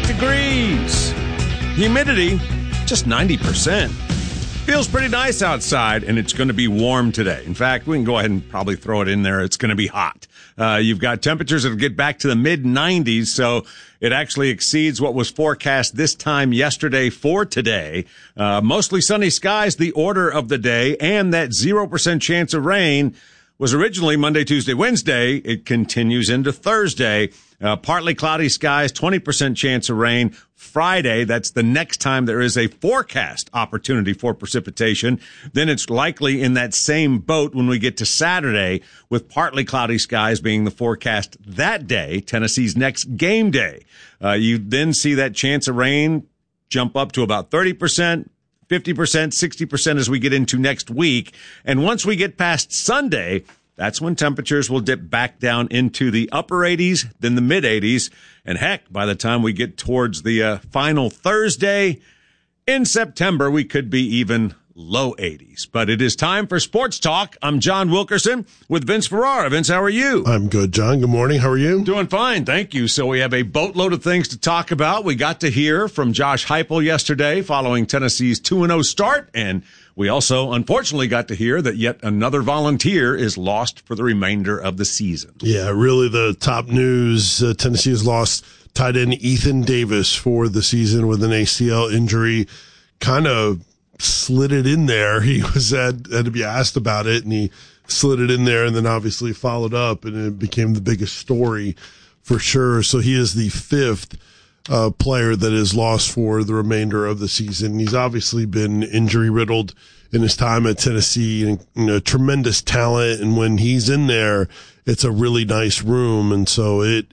28 degrees. Humidity, just 90%. Feels pretty nice outside, and it's going to be warm today. In fact, we can go ahead and probably throw it in there. It's going to be hot. You've got temperatures that will get back to the mid-90s, so it actually exceeds what was forecast this time yesterday for today. Mostly sunny skies, the order of the day, and that 0% chance of rain was originally Monday, Tuesday, Wednesday. It continues into Thursday. Partly cloudy skies, 20% chance of rain. Friday, that's the next time there is a forecast opportunity for precipitation. Then it's likely in that same boat when we get to Saturday, with partly cloudy skies being the forecast that day, Tennessee's next game day. You then see that chance of rain jump up to about 30%. 50%, 60% as we get into next week. And once we get past Sunday, that's when temperatures will dip back down into the upper 80s, then the mid 80s. And heck, by the time we get towards the final Thursday in September, we could be even low 80s. But it is time for Sports Talk. I'm John Wilkerson with Vince Ferrara. Vince, how are you? I'm good, John. Good morning. How are you? Doing fine, thank you. So we have a boatload of things to talk about. We got to hear from Josh Heupel yesterday following Tennessee's 2-0 start, and we also, unfortunately, got to hear that yet another Volunteer is lost for the remainder of the season. Yeah, really the top news. Tennessee has lost tight end Ethan Davis for the season with an ACL injury. Kind of slid it in there. He had to be asked about it, and he slid it in there and then obviously followed up, and it became the biggest story for sure. So he is the fifth player that is lost for the remainder of the season. He's obviously been injury riddled in his time at Tennessee, and tremendous talent. And when he's in there, it's a really nice room. And so it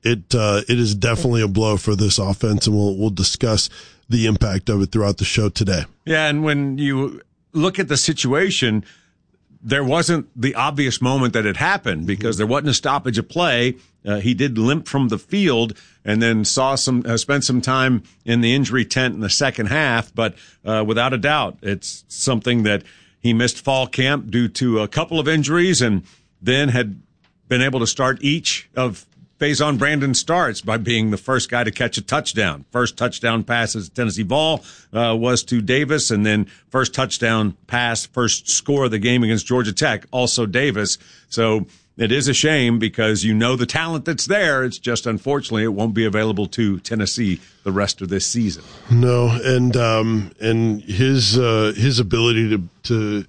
is definitely a blow for this offense. And we'll discuss the impact of it throughout the show today. Yeah. And when you look at the situation, there wasn't the obvious moment that it happened because there wasn't a stoppage of play. He did limp from the field and then spent some time in the injury tent in the second half. But without a doubt, it's something that he missed fall camp due to a couple of injuries, and then had been able to start each of Faison Brandon's starts by being the first guy to catch a touchdown. First touchdown pass as Tennessee Vol was to Davis, and then first touchdown pass, first score of the game against Georgia Tech, also Davis. So it is a shame because you know the talent that's there. It's just, unfortunately, it won't be available to Tennessee the rest of this season. No, and his ability to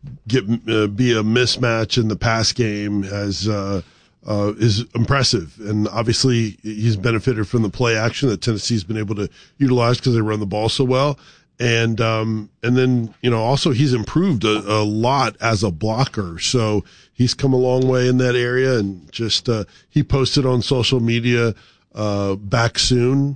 be a mismatch in the pass game is impressive. And obviously he's benefited from the play action that Tennessee's been able to utilize because they run the ball so well. And then, also he's improved a lot as a blocker. So he's come a long way in that area, and just, he posted on social media, back soon.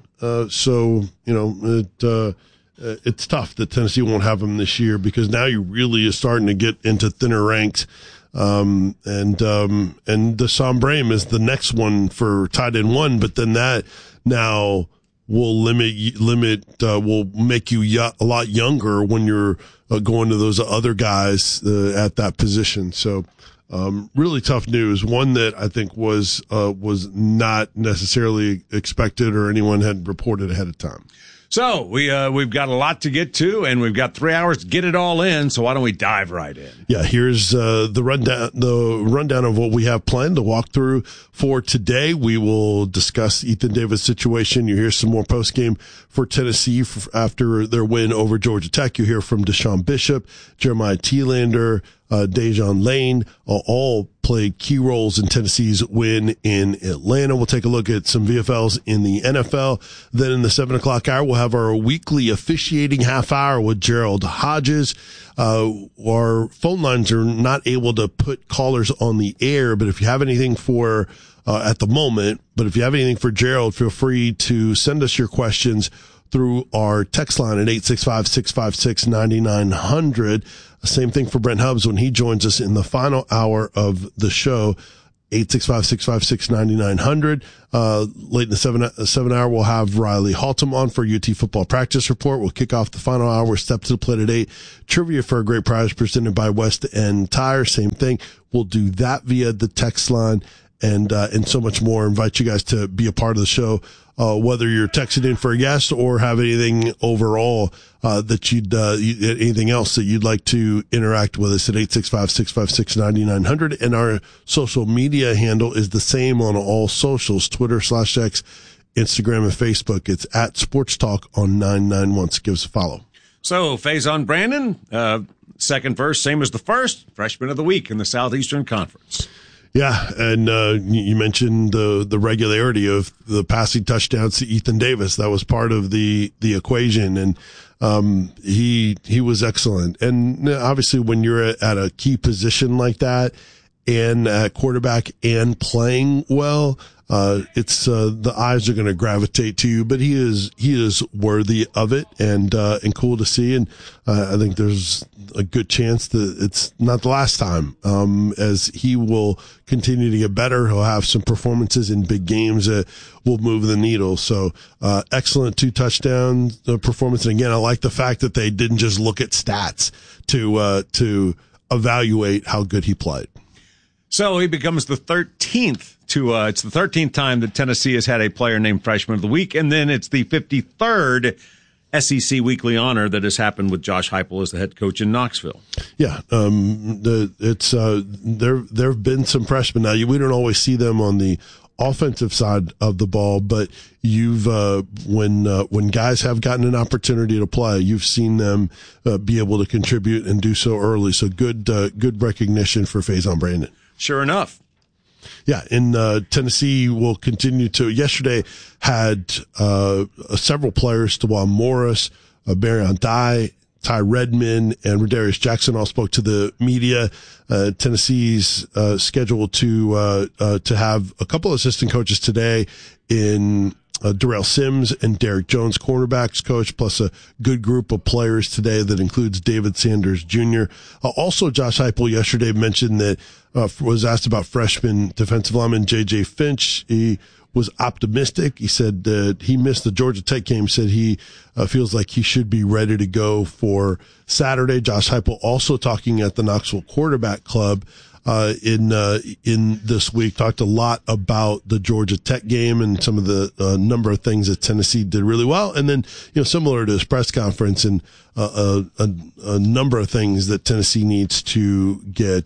It's tough that Tennessee won't have him this year because now you really are starting to get into thinner ranks. And Dashawn Brame is the next one for tight end one, but then that now will will make you a lot younger when you're going to those other guys at that position. So really tough news, one that I think was not necessarily expected or anyone had reported ahead of time. So we've got a lot to get to, and we've got 3 hours to get it all in. So why don't we dive right in? Yeah, here's the rundown of what we have planned to walk through for today. We will discuss Ethan Davis' situation. You hear some more post game for Tennessee after their win over Georgia Tech. You hear from Deshaun Bishop, Jeremiah Thielander, Dejon Lane, all played key roles in Tennessee's win in Atlanta. We'll take a look at some VFLs in the NFL. Then in the 7 o'clock hour, we'll have our weekly officiating half hour with Gerald Hodges. Our phone lines are not able to put callers on the air, but if you have anything for at the moment, but if you have anything for Gerald, feel free to send us your questions through our text line at 865-656-9900. Same thing for Brent Hubbs when he joins us in the final hour of the show, 865-656-9900. Late in the 7 hour, we'll have Riley Haltom on for UT football practice report. We'll kick off the final hour, step to the plate at 8. Trivia for a great prize presented by West End Tire. Same thing. We'll do that via the text line. and so much more. I invite you guys to be a part of the show, whether you're texting in for a guest or have anything overall that anything else that you'd like to interact with us at 865-656-9900. And our social media handle is the same on all socials, Twitter/X, Instagram, and Facebook. It's at Sports Talk on 991. So give us a follow. So, Faison Brandon, second verse, same as the first, freshman of the week in the Southeastern Conference. Yeah, and you mentioned the regularity of the passing touchdowns to Ethan Davis. That was part of the equation, and he was excellent. And obviously, when you're at a key position like that, and at quarterback and playing well, it's the eyes are going to gravitate to you. But he is worthy of it, and cool to see. And I think there's a good chance that it's not the last time, as he will continue to get better. He'll have some performances in big games that will move the needle. So, excellent 2 touchdown performance. And again, I like the fact that they didn't just look at stats to evaluate how good he played. So he becomes the 13th it's the 13th time that Tennessee has had a player named Freshman of the Week, and then it's the 53rd SEC Weekly honor that has happened with Josh Heupel as the head coach in Knoxville. Yeah, there have been some freshmen. Now we don't always see them on the offensive side of the ball, but when guys have gotten an opportunity to play, you've seen them be able to contribute and do so early. So good recognition for Faison Brandon. Sure enough. Yeah, in Tennessee will continue to. Yesterday had several players: Tawan Morris, Marion Dye, Ty Redmond, and Rodarius Jackson all spoke to the media. Tennessee's scheduled to have a couple of assistant coaches today in Darrell Sims and Derek Jones, cornerbacks coach, plus a good group of players today that includes David Sanders Jr. Also, Josh Heupel yesterday mentioned that was asked about freshman defensive lineman J.J. Finch. He was optimistic. He said that he missed the Georgia Tech game, said he feels like he should be ready to go for Saturday. Josh Heupel also talking at the Knoxville Quarterback Club in this week, talked a lot about the Georgia Tech game and some of the number of things that Tennessee did really well. And then, similar to his press conference, and a number of things that Tennessee needs to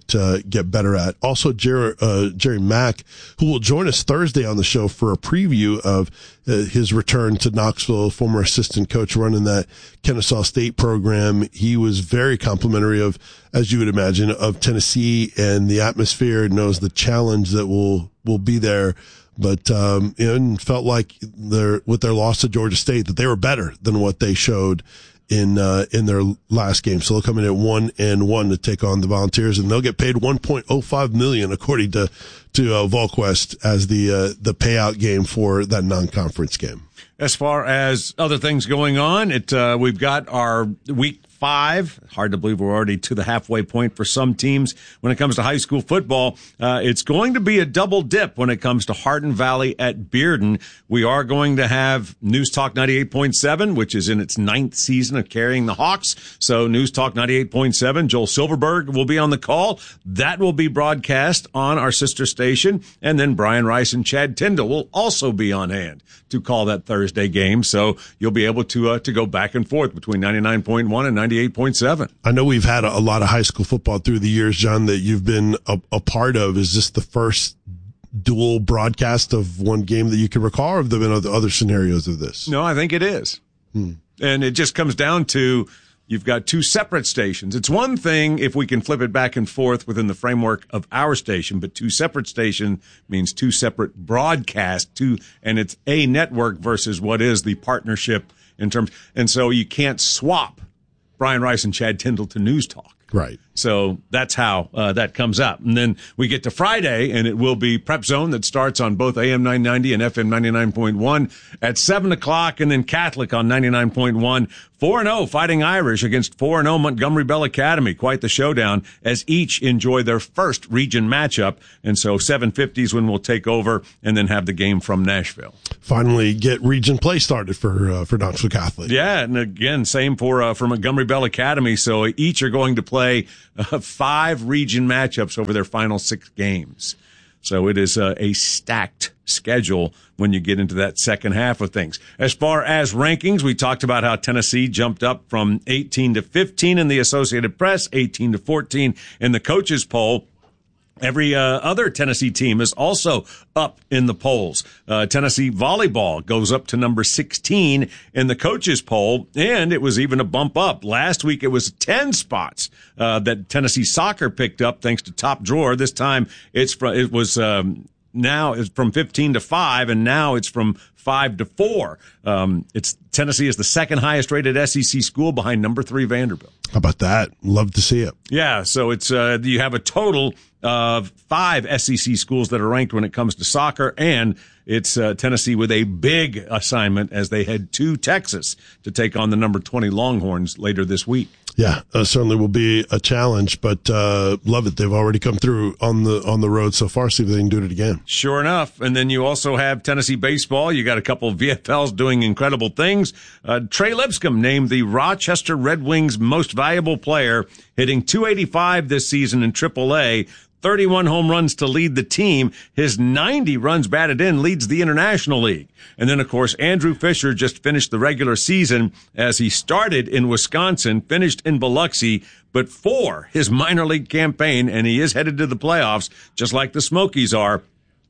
get better at. Also, Jerry Mack, who will join us Thursday on the show for a preview of his return to Knoxville, former assistant coach running that Kennesaw State program. He was very complimentary of, as you would imagine, of Tennessee and the atmosphere, knows the challenge that will be there. But, and felt like with their loss to Georgia State, that they were better than what they showed in their last game. So they'll come in at 1-1 to take on the Volunteers, and they'll get paid $1.05 million, according to VolQuest, as the payout game for that non-conference game. As far as other things going on, we've got our week 5. Hard to believe we're already to the halfway point for some teams when it comes to high school football. It's going to be a double dip when it comes to Hardin Valley at Bearden. We are going to have News Talk 98.7, which is in its 9th season of carrying the Hawks. So News Talk 98.7, Joel Silverberg will be on the call. That will be broadcast on our sister station. And then Brian Rice and Chad Tyndall will also be on hand to call that Thursday game. So you'll be able to go back and forth between 99.1 and 98.7. I know we've had a lot of high school football through the years, John, that you've been a part of. Is this the first dual broadcast of one game that you can recall, or have there been other scenarios of this? No, I think it is. And it just comes down to, you've got 2 separate stations. It's one thing if we can flip it back and forth within the framework of our station, but 2 separate stations means 2 separate broadcasts, and it's a network versus what is the partnership in terms. And so you can't swap Brian Rice and Chad Tyndall to News Talk. Right. So that's how that comes up. And then we get to Friday, and it will be Prep Zone that starts on both AM 990 and FM 99.1 at 7 o'clock, and then Catholic on 99.1. 4-0 Fighting Irish against 4-0 Montgomery Bell Academy. Quite the showdown, as each enjoy their first region matchup. And so 750 is when we'll take over and then have the game from Nashville. Finally get region play started for Knoxville Catholic. Yeah, and again, same for Montgomery Bell Academy. So each are going to play 5 region matchups over their final 6 games. So it is a stacked schedule when you get into that second half of things. As far as rankings, we talked about how Tennessee jumped up from 18 to 15 in the Associated Press, 18 to 14 in the coaches poll. Every other Tennessee team is also up in the polls. Tennessee volleyball goes up to number 16 in the coaches poll, and it was even a bump up. Last week it was 10 spots that Tennessee soccer picked up thanks to Top Drawer. This time now it's from 15 to 5, and now it's from 5 to 4. Tennessee is the second highest rated SEC school behind number 3 Vanderbilt. How about that? Love to see it. Yeah, so it's you have a total of 5 SEC schools that are ranked when it comes to soccer, and it's Tennessee with a big assignment as they head to Texas to take on the number 20 Longhorns later this week. Yeah, certainly will be a challenge, but love it. They've already come through on the road so far. See if they can do it again. Sure enough. And then you also have Tennessee baseball. You got a couple of VFLs doing incredible things. Trey Lipscomb named the Rochester Red Wings most valuable player, hitting .285 this season in AAA. 31 home runs to lead the team. His 90 runs batted in leads the International League. And then, of course, Andrew Fisher just finished the regular season as he started in Wisconsin, finished in Biloxi, but for his minor league campaign, and he is headed to the playoffs, just like the Smokies are,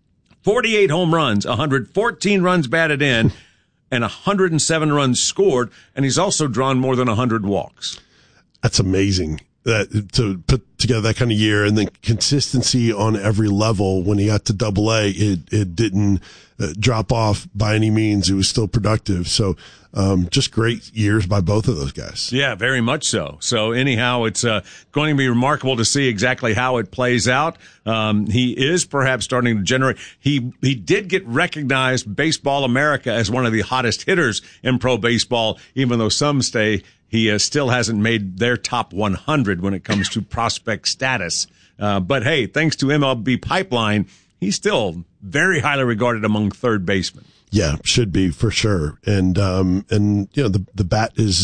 48 home runs, 114 runs batted in, and 107 runs scored, and he's also drawn more than 100 walks. That's amazing. That to put together that kind of year, and then consistency on every level. When he got to AA, it didn't drop off by any means. It was still productive. So just great years by both of those guys. Yeah, very much so. So anyhow, it's going to be remarkable to see exactly how it plays out. He is perhaps starting to generate. He did get recognized Baseball America as one of the hottest hitters in pro baseball, even though some say he still hasn't made their top 100 when it comes to prospect status. But hey, thanks to MLB Pipeline, he's still very highly regarded among third basemen. Yeah, should be for sure. And you know, the bat is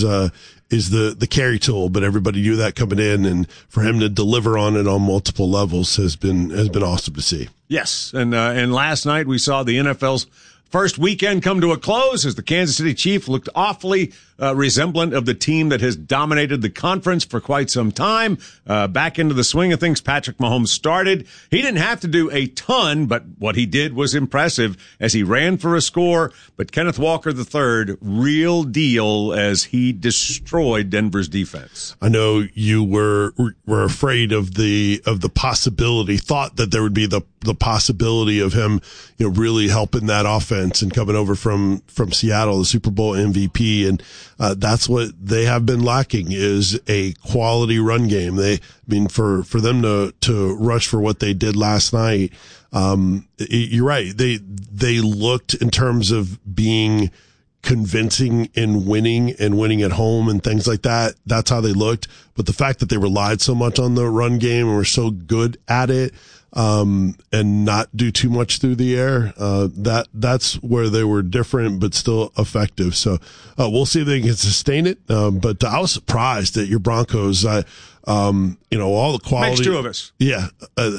the carry tool, but everybody knew that coming in, and for him to deliver on it on multiple levels has been awesome to see. Yes. And last night we saw the NFL's first weekend come to a close as the Kansas City Chiefs looked awfully resemblant of the team that has dominated the conference for quite some time. Back into the swing of things, Patrick Mahomes started. He didn't have to do a ton, but what he did was impressive as he ran for a score. But Kenneth Walker III, real deal as he destroyed Denver's defense. I know you were afraid of the possibility, thought that there would be the possibility of him, you know, really helping that offense and coming over from Seattle, the Super Bowl MVP. And that's what they have been lacking, is a quality run game. For them to rush for what they did last night, you're right. They looked, in terms of being convincing in winning and winning at home and things like that. That's how they looked. But the fact that they relied so much on the run game and were so good at it, and not do too much through the air, that's where they were different, but still effective. So, we'll see if they can sustain it. But I was surprised at your Broncos. All the quality. Makes two of us. Yeah.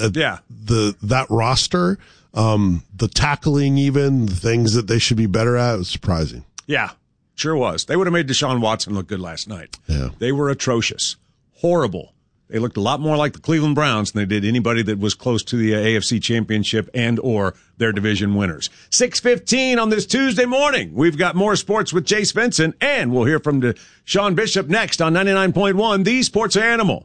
That roster, the tackling, even the things that they should be better at, was surprising. Yeah, sure was. They would have made Deshaun Watson look good last night. Yeah. They were atrocious. Horrible. They looked a lot more like the Cleveland Browns than they did anybody that was close to the AFC Championship and or their division winners. 6:15 on this Tuesday morning. We've got more sports with Jace Benson, and we'll hear from Sean Bishop next on 99.1, The Sports Animal.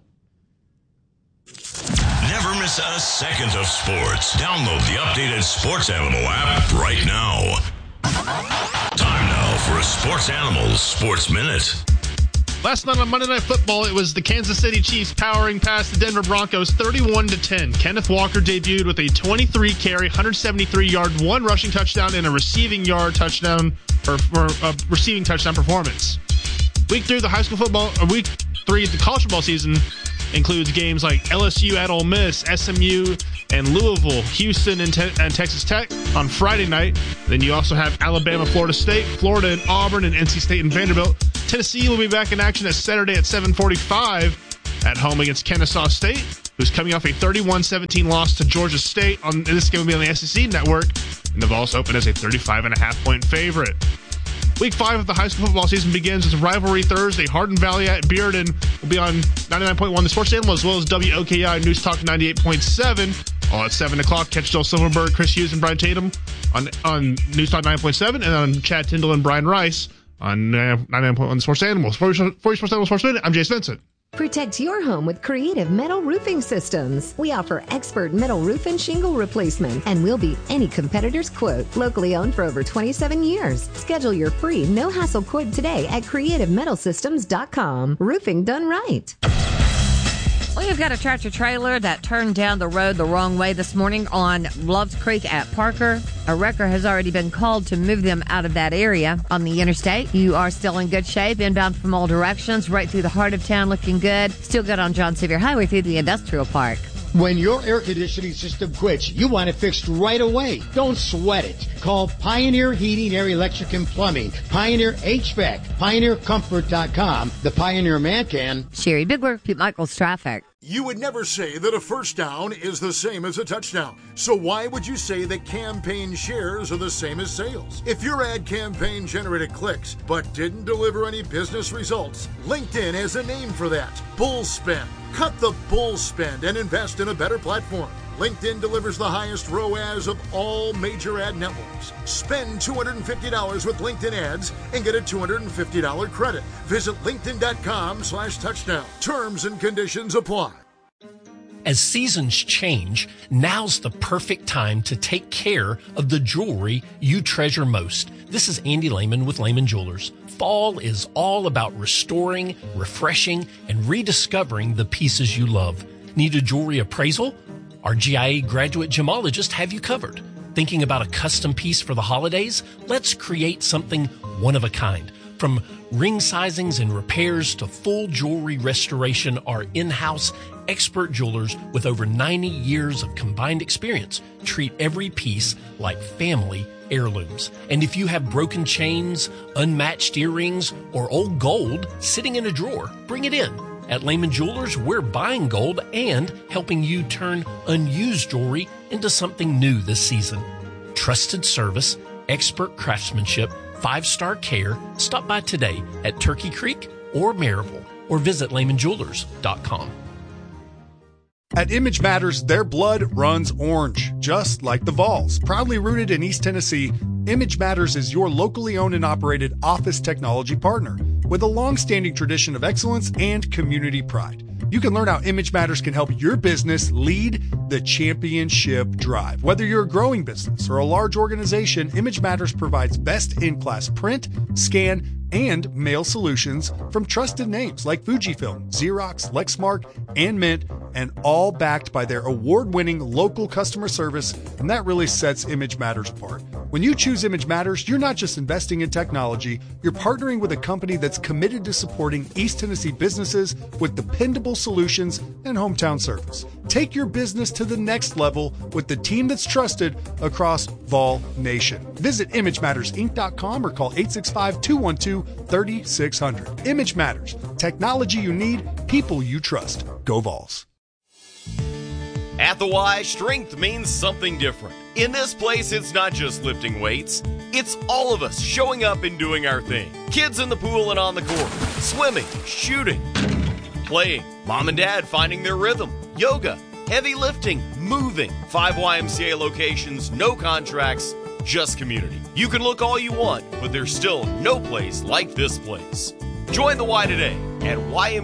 Never miss a second of sports. Download the updated Sports Animal app right now. Time now for a Sports Animal Sports Minute. Last night on Monday Night Football, it was the Kansas City Chiefs powering past the Denver Broncos 31-10. Kenneth Walker debuted with a 23-carry, 173-yard, 1 rushing touchdown, and a receiving touchdown performance. Week 3 of the college football season includes games like LSU at Ole Miss, SMU and Louisville, Houston and Texas Tech on Friday night. Then you also have Alabama, Florida State, Florida and Auburn, and NC State and Vanderbilt. Tennessee will be back in action at Saturday at 7:45 at home against Kennesaw State. who's coming off a 31-17 loss to Georgia State. This game will be on the SEC Network, and the Vols open as a 35.5-point favorite. Week 5 of the high school football season begins with Rivalry Thursday. Hardin Valley at Bearden will be on 99.1 The Sports Animal, as well as WOKI News Talk 98.7. All at 7 o'clock. Catch Joel Silverberg, Chris Hughes, and Brian Tatum on News Talk 9.7, and on Chad Tyndall and Brian Rice on 99.1 The Sports Animal. For your Sports Animal Sports Minute, I'm Jace Vincent. Protect your home with Creative Metal Roofing Systems. We offer expert metal roof and shingle replacement, and we'll beat any competitor's quote. Locally owned for over 27 years. Schedule your free no-hassle quote today at creativemetalsystems.com. Roofing done right. Well, you've got a tractor trailer that turned down the road the wrong way this morning on Loves Creek at Parker. A wrecker has already been called to move them out of that area on the interstate. You are still in good shape, inbound from all directions, right through the heart of town, looking good. Still good on John Sevier Highway through the industrial park. When your air conditioning system quits, you want it fixed right away. Don't sweat it. Call Pioneer Heating, Air, Electric, and Plumbing. Pioneer HVAC. PioneerComfort.com. The Pioneer man can. Sherry Bigler, Pete Michaels Traffic. You would never say that a first down is the same as a touchdown. So why would you say that campaign shares are the same as sales? If your ad campaign generated clicks but didn't deliver any business results, LinkedIn has a name for that. Bull spend. Cut the bull spend and invest in a better platform. LinkedIn delivers the highest ROAS of all major ad networks. Spend $250 with LinkedIn ads and get a $250 credit. Visit linkedin.com/touchdown. Terms and conditions apply. As seasons change, now's the perfect time to take care of the jewelry you treasure most. This is Andy Lehman with Lehman Jewelers. Fall is all about restoring, refreshing, and rediscovering the pieces you love. Need a jewelry appraisal? Our GIA graduate gemologists have you covered. Thinking about a custom piece for the holidays? Let's create something one of a kind. From ring sizings and repairs to full jewelry restoration, our in-house expert jewelers with over 90 years of combined experience treat every piece like family heirlooms. And if you have broken chains, unmatched earrings, or old gold sitting in a drawer, bring it in. At Lehman Jewelers, we're buying gold and helping you turn unused jewelry into something new this season. Trusted service, expert craftsmanship, 5-star care. Stop by today at Turkey Creek or Maryville or visit LehmanJewelers.com. At Image Matters, their blood runs orange, just like the Vols. Proudly rooted in East Tennessee, Image Matters is your locally owned and operated office technology partner with a long-standing tradition of excellence and community pride. You can learn how Image Matters can help your business lead the championship drive. Whether you're a growing business or a large organization, Image Matters provides best-in-class print, scan, and mail solutions from trusted names like Fujifilm, Xerox, Lexmark, and Mint, and all backed by their award-winning local customer service, and that really sets Image Matters apart. When you choose Image Matters, you're not just investing in technology, you're partnering with a company that's committed to supporting East Tennessee businesses with dependable solutions and hometown service. Take your business to the next level with the team that's trusted across Vol Nation. Visit ImageMattersInc.com or call 865-212-3600. Image Matters. Technology you need, people you trust. Go Vols. At the Y, strength means something different. In this place, it's not just lifting weights. It's all of us showing up and doing our thing. Kids in the pool and on the court. Swimming, shooting, playing. Mom and dad finding their rhythm. Yoga, heavy lifting, moving. 5 YMCA locations, no contracts, just community. You can look all you want, but there's still no place like this place. Join the Y today at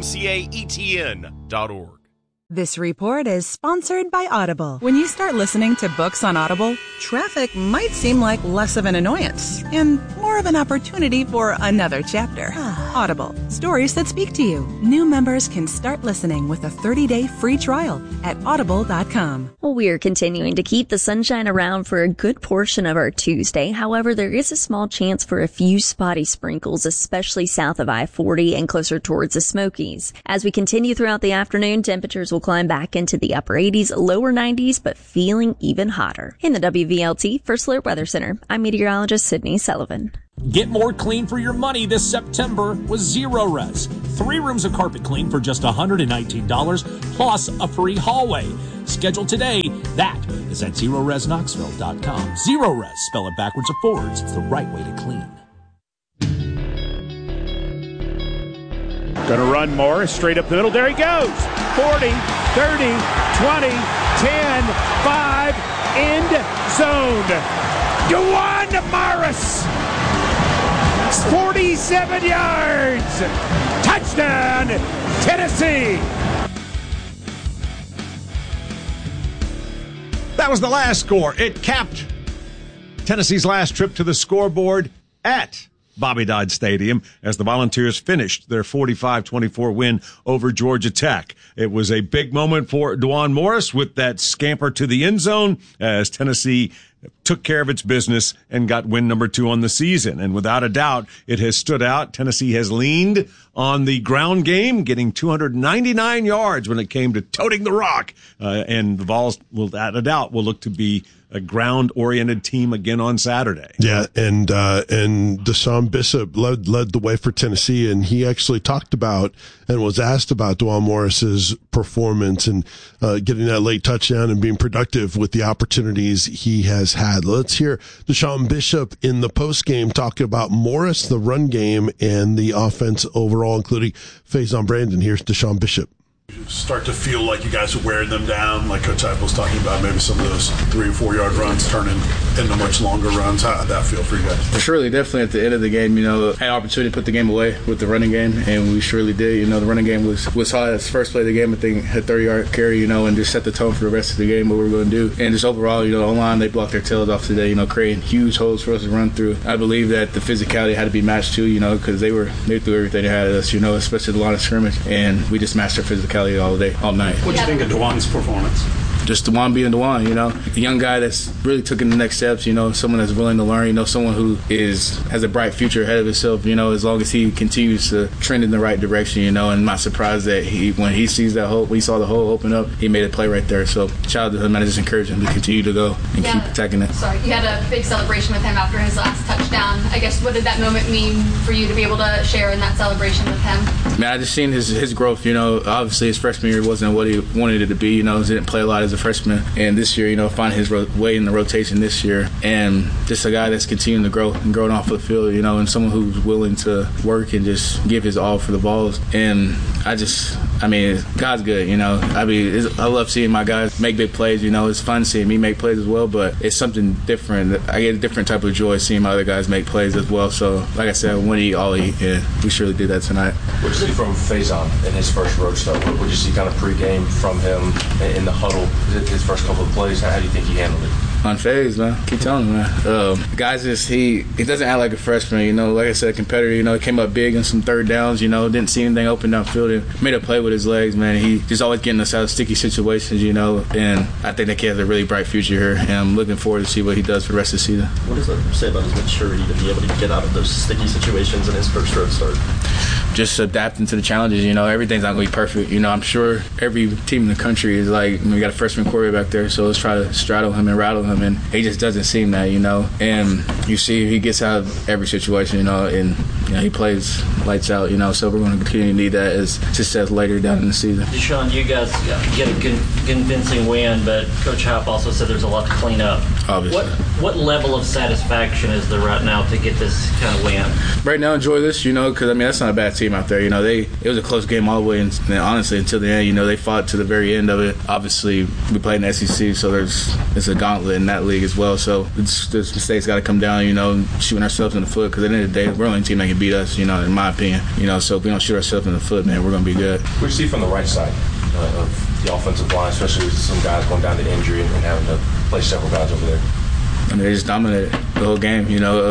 ymcaetn.org. This report is sponsored by Audible. When you start listening to books on Audible, traffic might seem like less of an annoyance and more of an opportunity for another chapter. Audible, stories that speak to you. New members can start listening with a 30-day free trial at audible.com. Well, we are continuing to keep the sunshine around for a good portion of our Tuesday. However, there is a small chance for a few spotty sprinkles, especially south of I-40 and closer towards the Smokies. As we continue throughout the afternoon, temperatures will climb back into the upper 80s, lower 90s, but feeling even hotter. In the WVLT First Alert Weather Center, I'm meteorologist Sydney Sullivan. Get more clean for your money this September with Zero Res. 3 rooms of carpet clean for just $119 plus a free hallway. Schedule today. That is at ZeroResKnoxville.com. Zero Res, spell it backwards or forwards. It's the right way to clean. Going to run Morris straight up the middle. There he goes. 40, 30, 20, 10, 5, end zone. DeJuan Morris. 47 yards. Touchdown, Tennessee. That was the last score. It capped Tennessee's last trip to the scoreboard at Bobby Dodd Stadium as the Volunteers finished their 45-24 win over Georgia Tech. It was a big moment for DeJuan Morris with that scamper to the end zone as Tennessee took care of its business and got win number 2 on the season. And without a doubt, it has stood out. Tennessee has leaned on the ground game, getting 299 yards when it came to toting the rock. And the Vols, without a doubt, will look to be a ground-oriented team again on Saturday. Yeah, and Deshaun Bishop led the way for Tennessee, and he actually talked about and was asked about DeJuan Morris's performance and getting that late touchdown and being productive with the opportunities he has had. Let's hear Deshaun Bishop in the postgame talking about Morris, the run game, and the offense overall, including Faison Brandon. Here's Deshaun Bishop. Start to feel like you guys are wearing them down, like Coach Heupel was talking about, maybe some of those 3 or 4 yard runs turning into much longer runs. How did that feel for you guys? Surely, definitely at the end of the game, had opportunity to put the game away with the running game, and we surely did. The running game was hot. It's first play of the game, I think, had 30-yard carry, and just set the tone for the rest of the game, what we were going to do. And just overall, online, they blocked their tails off today, creating huge holes for us to run through. I believe that the physicality had to be matched too, because they threw everything they had at us, especially the line of scrimmage, and we just matched their physicality all day, all night. What do you think of DeJuan's performance? Just DeJuan being DeJuan, a young guy that's really taking the next steps, someone that's willing to learn, someone who has a bright future ahead of himself, as long as he continues to trend in the right direction, and I'm not surprised that when he sees that hole, when he saw the hole open up, he made a play right there. So shout out to him, and I just encourage him to continue to go and keep attacking it. Sorry, you had a big celebration with him after his last touchdown. I guess, what did that moment mean for you to be able to share in that celebration with him? Man, I just seen his growth, obviously his freshman year wasn't what he wanted it to be, he didn't play a lot as a freshman, and this year, find his way in the rotation this year, and just a guy that's continuing to grow and growing off of the field, and someone who's willing to work and just give his all for the balls. And God's good, I love seeing my guys make big plays, it's fun seeing me make plays as well, but it's something different. I get a different type of joy seeing my other guys make plays as well. So, like I said, when he all eat, and we surely did that tonight. What did you see from Faison in his first road start? What did you see kind of pregame from him in the huddle, his first couple of plays? How do you think he handled it? Unfazed, man. Keep telling him, man. Guys, he doesn't act like a freshman. Like I said, competitor. He came up big on some third downs. Didn't see anything open downfield and made a play with his legs, man. He just always getting us out of sticky situations, And I think that kid has a really bright future here, and I'm looking forward to see what he does for the rest of the season. What does that say about his maturity to be able to get out of those sticky situations in his first road start? Just adapting to the challenges. Everything's not going to be perfect. I'm sure every team in the country is like, we got a freshman quarterback there, so let's try to straddle him and rattle him, and he just doesn't seem that, And you see he gets out of every situation, and he plays lights out, so we're going to continue to need that as success later down in the season. Deshaun, you guys get a convincing win, but Coach Heupel also said there's a lot to clean up. Obviously. What level of satisfaction is there right now to get this kind of win? Right now, enjoy this, because that's not a bad team out there. It was a close game all the way, and honestly, until the end, they fought to the very end of it. Obviously, we played in the SEC, so it's a gauntlet in that league as well. So this mistakes got to come down, shooting ourselves in the foot, because at the end of the day, we're the only team that can beat us, in my opinion. So if we don't shoot ourselves in the foot, man, we're going to be good. What do you see from the right side of the offensive line, especially with some guys going down to injury and having to play several guys over there? They just dominated the whole game.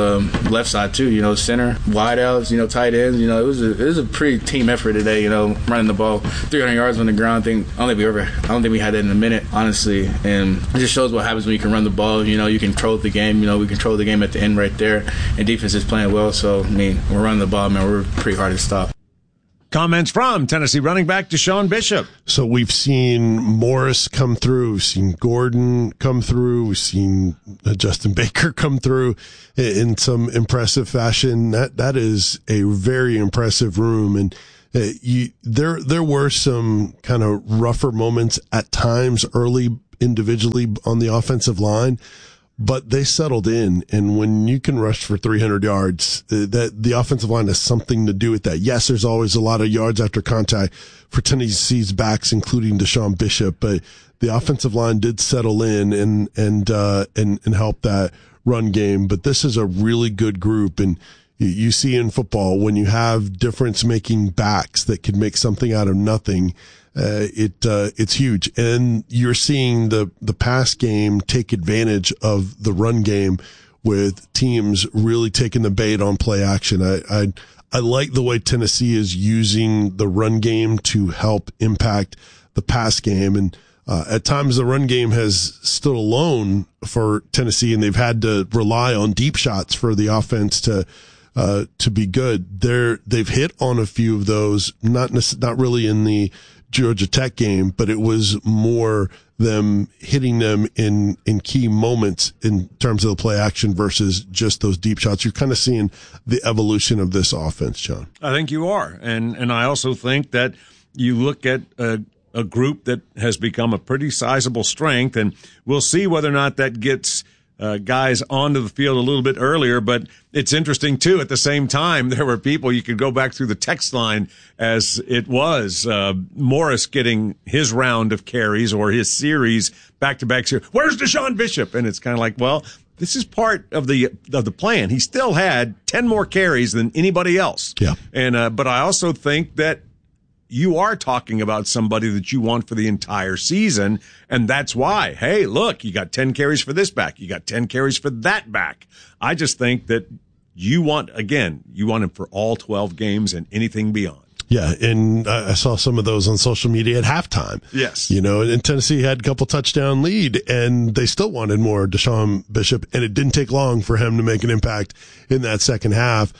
Left side too. Center, wideouts. Tight ends. It was a pretty team effort today. Running the ball 300 yards on the ground. I don't think we had that in a minute, honestly. And it just shows what happens when you can run the ball. You control the game. We control the game at the end right there. And defense is playing well. So we're running the ball, man. We're pretty hard to stop. Comments from Tennessee running back Deshaun Bishop. So we've seen Morris come through. We've seen Gordon come through. We've seen Justin Baker come through in some impressive fashion. That is a very impressive room. And There were some kind of rougher moments at times early individually on the offensive line, but they settled in. And when you can rush for 300 yards, that the offensive line has something to do with that. Yes, there's always a lot of yards after contact for Tennessee's backs, including Deshaun Bishop, but the offensive line did settle in and help that run game. But this is a really good group. And you see in football, when you have difference making backs that can make something out of nothing, it's huge. And you're seeing the pass game take advantage of the run game with teams really taking the bait on play action. I like the way Tennessee is using the run game to help impact the pass game. And at times the run game has stood alone for Tennessee, and they've had to rely on deep shots for the offense to be good. They've hit on a few of those, not really in the Georgia Tech game, but it was more them hitting them in key moments in terms of the play action versus just those deep shots. You're kind of seeing the evolution of this offense, John. I think you are. And I also think that you look at a group that has become a pretty sizable strength, and we'll see whether or not that gets guys onto the field a little bit earlier. But it's interesting, too, at the same time, there were people, you could go back through the text line as it was, Morris getting his round of carries or his series back-to-back series. Where's Deshaun Bishop? And it's kind of like, well, this is part of the plan. He still had 10 more carries than anybody else. Yeah. And but I also think that you are talking about somebody that you want for the entire season, and that's why, hey, look, you got 10 carries for this back. You got 10 carries for that back. I just think that you want him for all 12 games and anything beyond. Yeah, and I saw some of those on social media at halftime. Yes. And Tennessee had a couple touchdown lead, and they still wanted more Deshaun Bishop, and it didn't take long for him to make an impact in that second half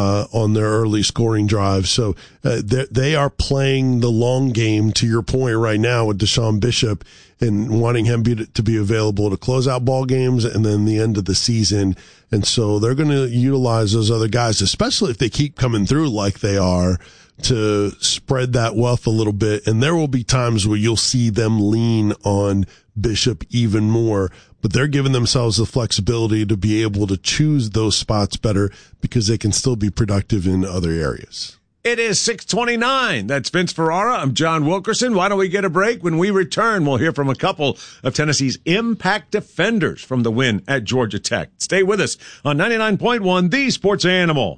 on their early scoring drive. So they are playing the long game, to your point right now, with Deshaun Bishop and wanting him to be available to close out ball games and then the end of the season. And so they're going to utilize those other guys, especially if they keep coming through like they are, to spread that wealth a little bit. And there will be times where you'll see them lean on Bishop even more, but they're giving themselves the flexibility to be able to choose those spots better because they can still be productive in other areas. It is 6:29. That's Vince Ferrara. I'm John Wilkerson. Why don't we get a break? When we return, we'll hear from a couple of Tennessee's impact defenders from the win at Georgia Tech. Stay with us on 99.1, The Sports Animal.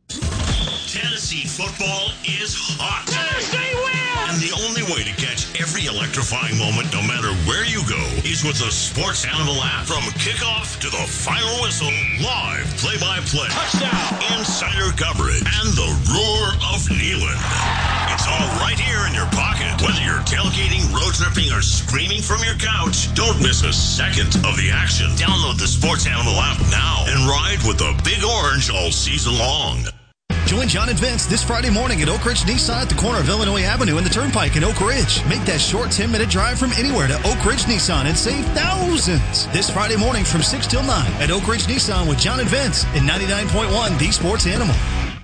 Tennessee football is hot. Tennessee wins! And the only way to catch every electrifying moment, no matter where you go, is with the Sports Animal app. From kickoff to the final whistle, live play-by-play, touchdown, insider coverage, and the roar of Neyland. It's all right here in your pocket. Whether you're tailgating, road tripping, or screaming from your couch, don't miss a second of the action. Download the Sports Animal app now and ride with the Big Orange all season long. Join John and Vince this Friday morning at Oak Ridge Nissan at the corner of Illinois Avenue and the Turnpike in Oak Ridge. Make that short 10-minute drive from anywhere to Oak Ridge Nissan and save thousands. This Friday morning from 6 till 9 at Oak Ridge Nissan with John and Vince in 99.1 The Sports Animal.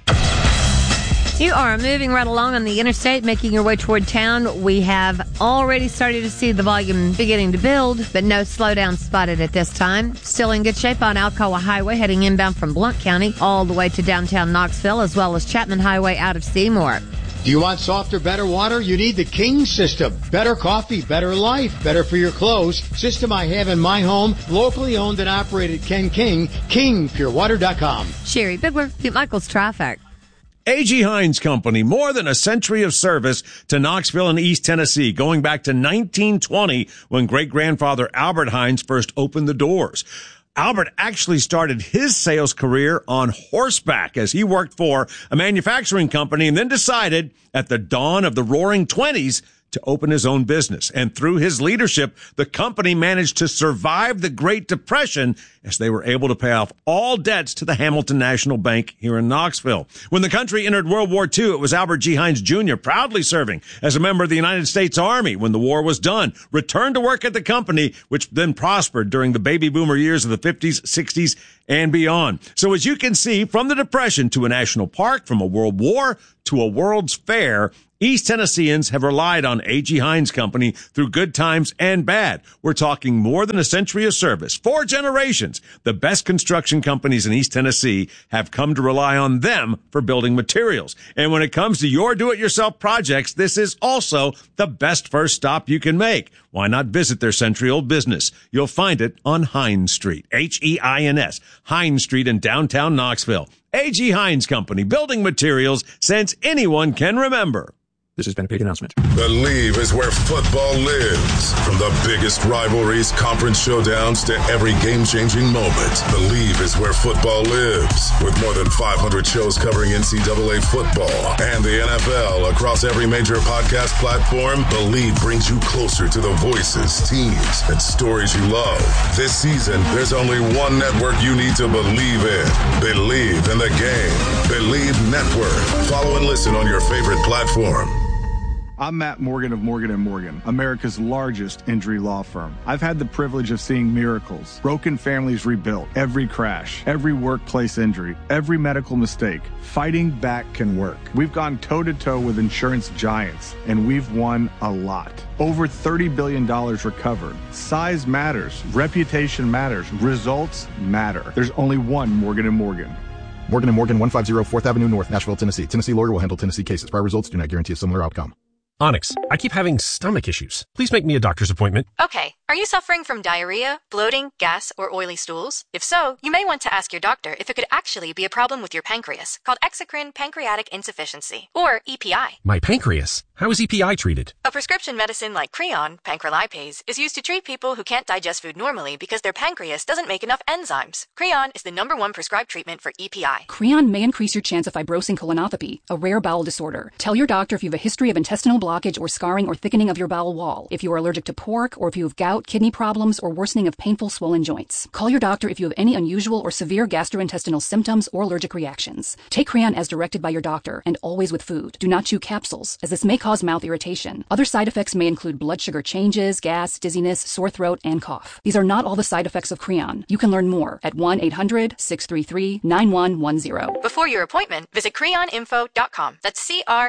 You are moving right along on the interstate, making your way toward town. We have already started to see the volume beginning to build, but no slowdown spotted at this time. Still in good shape on Alcoa Highway, heading inbound from Blount County all the way to downtown Knoxville, as well as Chapman Highway out of Seymour. Do you want softer, better water? You need the King system. Better coffee, better life, better for your clothes. System I have in my home, locally owned and operated. Ken King, KingPureWater.com. Sherry Bigler, Pete Michaels, Traffic. A.G. Hines Company, more than a century of service to Knoxville and East Tennessee, going back to 1920 when great-grandfather Albert Hines first opened the doors. Albert actually started his sales career on horseback as he worked for a manufacturing company and then decided at the dawn of the Roaring '20s to open his own business. And through his leadership, the company managed to survive the Great Depression as they were able to pay off all debts to the Hamilton National Bank here in Knoxville. When the country entered World War II, it was Albert G. Hines Jr. proudly serving as a member of the United States Army. When the war was done, returned to work at the company, which then prospered during the baby boomer years of the 50s, 60s, and beyond. So as you can see, from the Depression to a national park, from a world war to a World's Fair, East Tennesseans have relied on A.G. Hines Company through good times and bad. We're talking more than a century of service. 4 generations. The best construction companies in East Tennessee have come to rely on them for building materials. And when it comes to your do-it-yourself projects, this is also the best first stop you can make. Why not visit their century-old business? You'll find it on Hines Street, H-E-I-N-S, Hines Street in downtown Knoxville. A.G. Hines Company, building materials since anyone can remember. This has been a paid announcement. Believe is where football lives. From the biggest rivalries, conference showdowns, to every game-changing moment, Believe is where football lives. With more than 500 shows covering NCAA football and the NFL across every major podcast platform, Believe brings you closer to the voices, teams, and stories you love. This season, there's only one network you need to believe in. Believe in the game. Believe Network. Follow and listen on your favorite platform. I'm Matt Morgan of Morgan & Morgan, America's largest injury law firm. I've had the privilege of seeing miracles, broken families rebuilt, every crash, every workplace injury, every medical mistake. Fighting back can work. We've gone toe-to-toe with insurance giants, and we've won a lot. Over $30 billion recovered. Size matters. Reputation matters. Results matter. There's only one Morgan & Morgan. Morgan & Morgan, 150 4th Avenue North, Nashville, Tennessee. Tennessee lawyer will handle Tennessee cases. Prior results do not guarantee a similar outcome. Onyx, I keep having stomach issues. Please make me a doctor's appointment. Okay. Are you suffering from diarrhea, bloating, gas, or oily stools? If so, you may want to ask your doctor if it could actually be a problem with your pancreas, called exocrine pancreatic insufficiency, or EPI. My pancreas? How is EPI treated? A prescription medicine like Creon, pancrelipase, is used to treat people who can't digest food normally because their pancreas doesn't make enough enzymes. Creon is the #1 prescribed treatment for EPI. Creon may increase your chance of fibrosing colonopathy, a rare bowel disorder. Tell your doctor if you have a history of intestinal blockage or scarring or thickening of your bowel wall, if you are allergic to pork, or if you have gout, kidney problems, or worsening of painful swollen joints. Call your doctor if you have any unusual or severe gastrointestinal symptoms or allergic reactions. Take Creon as directed by your doctor, and always with food. Do not chew capsules, as this may cause mouth irritation. Other side effects may include blood sugar changes, gas, dizziness, sore throat, and cough. These are not all the side effects of Creon. You can learn more at 1-800-633-9110. Before your appointment, visit creoninfo.com. That's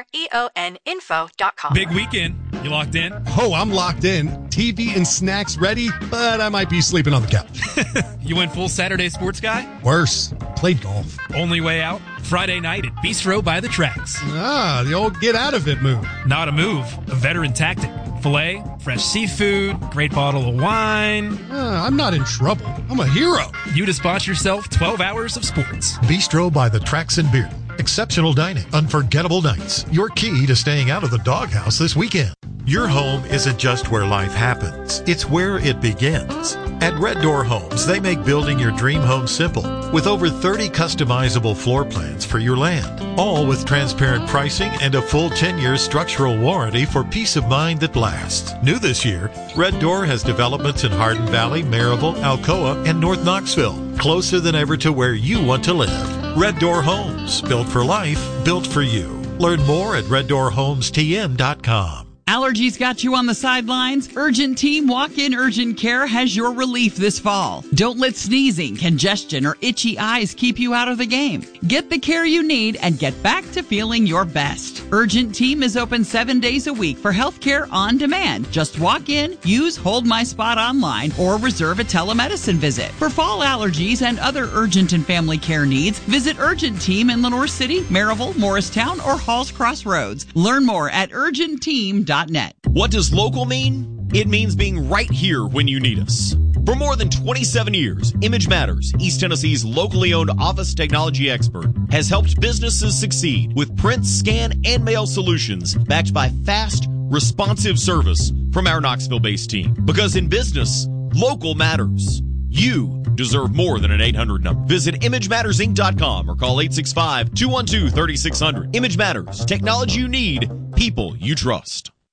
CREON info.com. Big weekend. You locked in? Oh, I'm locked in. TV and snacks ready, but I might be sleeping on the couch. You went full Saturday sports guy? Worse. Played golf. Only way out? Friday night at Bistro by the Tracks. Ah, the old get out of it move. Not a move, a veteran tactic. Filet, fresh seafood, great bottle of wine. I'm not in trouble. I'm a hero. You just bought yourself 12 hours of sports. Bistro by the Tracks in Bearden. Exceptional dining, unforgettable nights. Your key to staying out of the doghouse this weekend. Your home isn't just where life happens, it's where it begins. At Red Door Homes, they make building your dream home simple with over 30 customizable floor plans for your land, all with transparent pricing and a full 10-year structural warranty for peace of mind that lasts. New this year, Red Door has developments in Hardin Valley, Maryville, Alcoa, and North Knoxville, closer than ever to where you want to live. Red Door Homes, built for life, built for you. Learn more at reddoorhomestn.com. Allergies got you on the sidelines? Urgent Team Walk-In Urgent Care has your relief this fall. Don't let sneezing, congestion, or itchy eyes keep you out of the game. Get the care you need and get back to feeling your best. Urgent Team is open 7 days a week for healthcare on demand. Just walk in, use Hold My Spot online, or reserve a telemedicine visit. For fall allergies and other urgent and family care needs, visit Urgent Team in Lenore City, Maryville, Morristown, or Halls Crossroads. Learn more at urgentteam.net. What does local mean? It means being right here when you need us. For more than 27 years, Image Matters, East Tennessee's locally owned office technology expert, has helped businesses succeed with print, scan, and mail solutions backed by fast, responsive service from our Knoxville-based team. Because in business, local matters. You deserve more than an 800 number. Visit ImageMattersInc.com or call 865-212-3600. Image Matters. Technology you need. People you trust.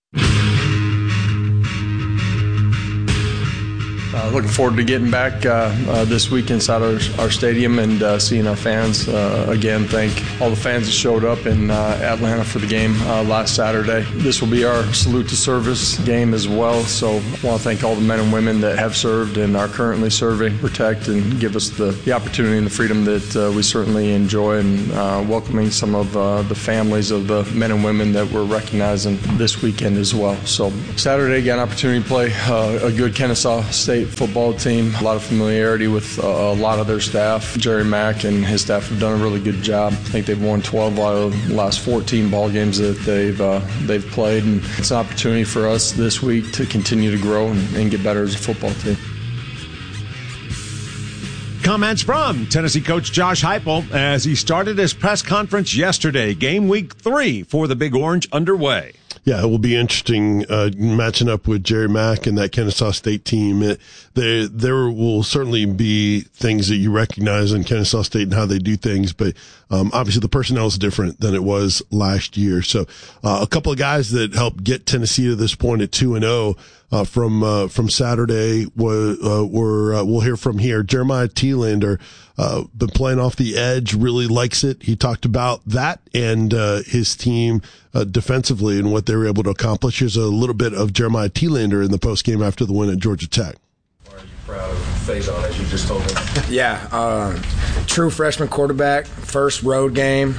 Looking forward to getting back this week inside our stadium and seeing our fans. Again, thank all the fans that showed up in Atlanta for the game last Saturday. This will be our salute to service game as well, so I want to thank all the men and women that have served and are currently serving, protect, and give us the opportunity and the freedom that we certainly enjoy, and welcoming some of the families of the men and women that we're recognizing this weekend as well. So Saturday, got an opportunity to play a good Kennesaw State football team. A lot of familiarity with a lot of their staff. Jerry Mack and his staff have done a really good job. I think they've won 12 out of the last 14 ball games that they've played, and it's an opportunity for us this week to continue to grow and get better as a football team. Comments from Tennessee coach Josh Heupel as he started his press conference yesterday. Game week 3 for the Big Orange underway. Yeah, it will be interesting matching up with Jerry Mack and that Kennesaw State team. There will certainly be things that you recognize in Kennesaw State and how they do things, but obviously the personnel is different than it was last year. So a couple of guys that helped get Tennessee to this point at 2-0 from Saturday we'll hear from here. Jeremiah Thielander been playing off the edge, really likes it. He talked about that and his team defensively and what they were able to accomplish. Here's a little bit of Jeremiah Thielander in the postgame after the win at Georgia Tech. Are you proud of Faison, as you just told him? Yeah, true freshman quarterback, first road game.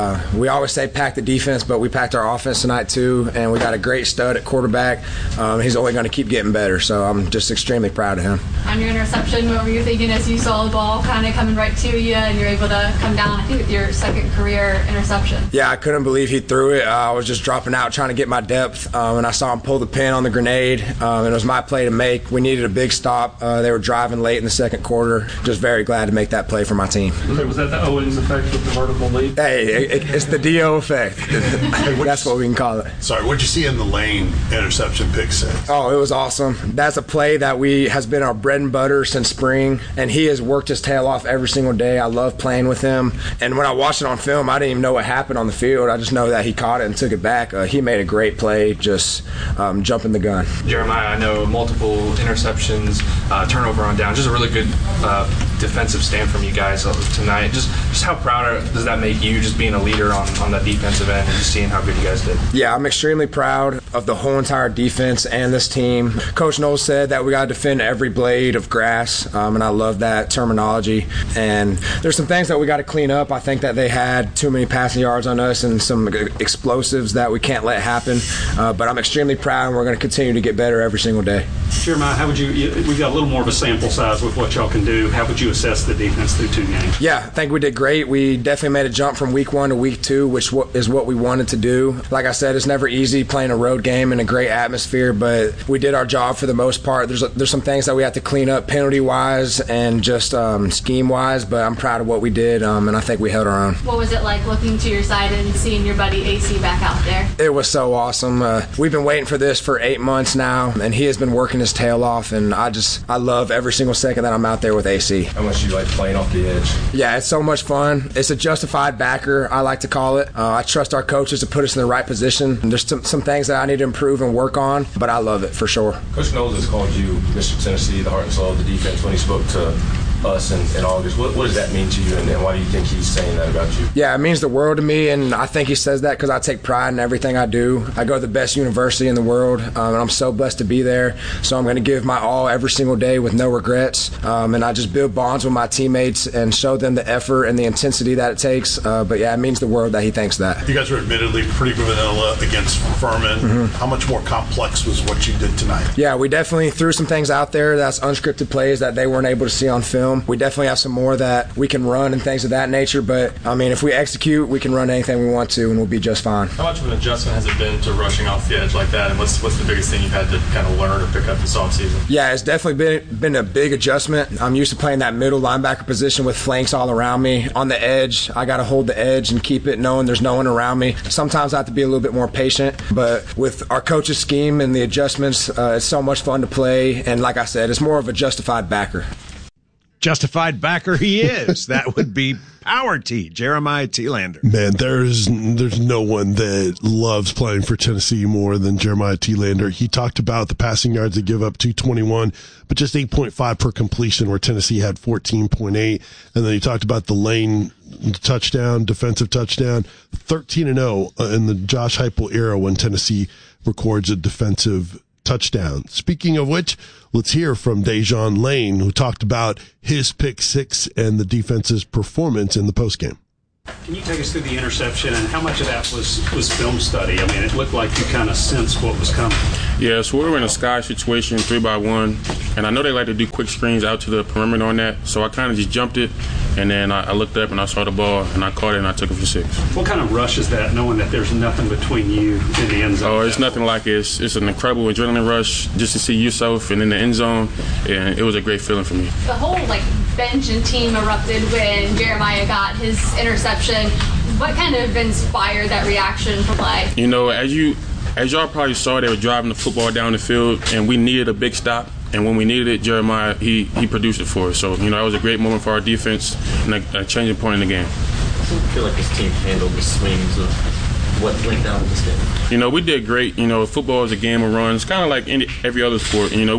We always say pack the defense, but we packed our offense tonight too, and we got a great stud at quarterback. He's only going to keep getting better, so I'm just extremely proud of him. On your interception, what were you thinking as you saw the ball kind of coming right to you and you're able to come down, I think, with your second career interception? Yeah, I couldn't believe he threw it. I was just dropping out trying to get my depth, and I saw him pull the pin on the grenade, and it was my play to make. We needed a big stop. They were driving late in the second quarter. Just very glad to make that play for my team. Was that the Owens effect with the vertical leap? Hey, it's the D.O. effect. That's what we can call it. Sorry, what'd you see in the lane interception pick six? Oh, it was awesome. That's a play that has been our bread and butter since spring, and he has worked his tail off every single day. I love playing with him. And when I watched it on film, I didn't even know what happened on the field. I just know that he caught it and took it back. He made a great play, just jumping the gun. Jeremiah, I know multiple interceptions, turnover on down, just a really good defensive stand from you guys tonight. Just how proud does that make you, just being a leader on that defensive end and just seeing how good you guys did? Yeah, I'm extremely proud of the whole entire defense and this team. Coach Knowles said that we got to defend every blade of grass, and I love that terminology. And there's some things that we got to clean up. I think that they had too many passing yards on us and some explosives that we can't let happen. But I'm extremely proud, and we're going to continue to get better every single day. Jeremiah, how would we've got a little more of a sample size with what y'all can do. How would you assess the defense through 2 games? Yeah, I think we did great. We definitely made a jump from week 1 to week 2, which is what we wanted to do. Like I said, it's never easy playing a road game in a great atmosphere, but we did our job for the most part. There's some things that we have to clean up penalty-wise and just scheme-wise, but I'm proud of what we did, and I think we held our own. What was it like looking to your side and seeing your buddy AC back out there? It was so awesome. We've been waiting for this for 8 months now, and he has been working his tail off, and I love every single second that I'm out there with AC. How much do you like playing off the edge? Yeah, it's so much fun. It's a justified backer, I like to call it. I trust our coaches to put us in the right position. And there's some things that I need to improve and work on, but I love it for sure. Coach Knowles has called you Mr. Tennessee, the heart and soul of the defense, when he spoke to us in August. What does that mean to you, and why do you think he's saying that about you? Yeah, it means the world to me, and I think he says that because I take pride in everything I do. I go to the best university in the world, and I'm so blessed to be there, so I'm going to give my all every single day with no regrets, and I just build bonds with my teammates and show them the effort and the intensity that it takes, but yeah, it means the world that he thinks that. You guys were admittedly pretty vanilla against Furman. Mm-hmm. How much more complex was what you did tonight? Yeah, we definitely threw some things out there that's unscripted plays that they weren't able to see on film. We definitely have some more that we can run and things of that nature, but I mean, if we execute, we can run anything we want to and we'll be just fine. How much of an adjustment has it been to rushing off the edge like that, and what's the biggest thing you've had to kind of learn or pick up this offseason? Yeah, it's definitely been a big adjustment. I'm used to playing that middle linebacker position with flanks all around me. On the edge, I got to hold the edge and keep it knowing there's no one around me. Sometimes I have to be a little bit more patient, but with our coach's scheme and the adjustments, it's so much fun to play, and like I said, it's more of a justified backer. justified backer he is. That would be Power T, Jeremiah Telander. Man, there's no one that loves playing for Tennessee more than Jeremiah Telander. He talked about the passing yards they give up, 221, but just 8.5 per completion, where Tennessee had 14.8. And then he talked about the lane touchdown, defensive touchdown, 13-0 in the Josh Heupel era when Tennessee records a defensive touchdown. Speaking of which, let's hear from Dejon Lane, who talked about his pick six and the defense's performance in the postgame. Can you take us through the interception and how much of that was film study? I mean, it looked like you kind of sensed what was coming. Yeah, so we were in a sky situation, 3-by-1, and I know they like to do quick screens out to the perimeter on that, so I kind of just jumped it, and then I looked up and I saw the ball, and I caught it, and I took it for 6. What kind of rush is that, knowing that there's nothing between you and the end zone? Oh, it's nothing like it. It's an incredible adrenaline rush just to see yourself and in the end zone, and it was a great feeling for me. The whole, bench and team erupted when Jeremiah got his interception. What kind of inspired that reaction for play? You know, as y'all probably saw, they were driving the football down the field, and we needed a big stop. And when we needed it, Jeremiah, he produced it for us. So, that was a great moment for our defense and a changing point in the game. I feel like this team handled the swings of what went down in this game. We did great. Football is a game of runs, kind of like every other sport.